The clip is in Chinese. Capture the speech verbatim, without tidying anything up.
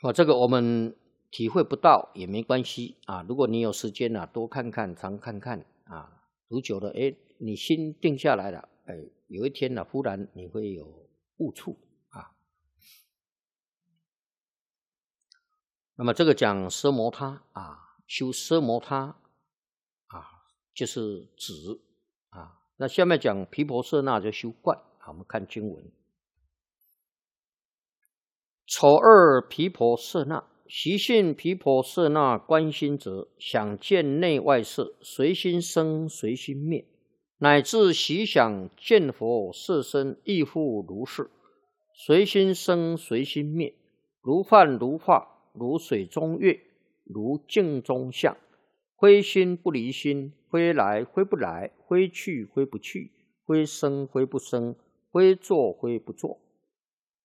哦，这个我们体会不到也没关系啊。如果你有时间啊，多看看，常看看啊，读久了，哎，你心定下来了，哎，有一天呢、啊，忽然你会有悟处啊。那么这个讲奢摩他啊，修奢摩他啊，就是止啊。那下面讲毗婆舍那就修观啊。我们看经文。丑二毗婆舍那，习性毗婆舍那观心者，想见内外色，随心生，随心灭，乃至习想见佛色身，亦复如是，随心生，随心灭，如幻如化，如水中月，如镜中像，非心不离心，非来非不来，非去非不去，非生非不生，非作非不作。